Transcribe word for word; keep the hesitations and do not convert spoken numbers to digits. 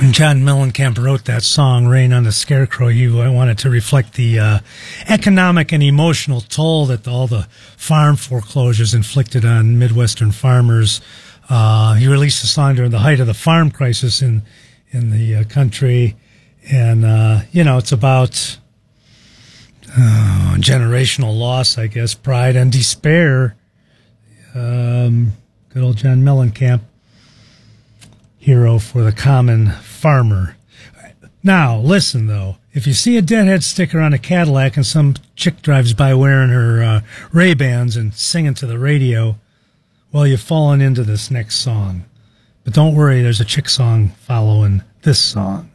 When John Mellencamp wrote that song, Rain on the Scarecrow, he wanted to reflect the uh, economic and emotional toll that all the farm foreclosures inflicted on Midwestern farmers. Uh, he released the song during the height of the farm crisis in, in the uh, country. And, uh, you know, it's about uh, generational loss, I guess, pride and despair. Um, good old John Mellencamp. Hero for the common farmer. Now, listen, though. If you see a Deadhead sticker on a Cadillac and some chick drives by wearing her uh, Ray-Bans and singing to the radio, well, you've fallen into this next song. But don't worry, there's a chick song following this song.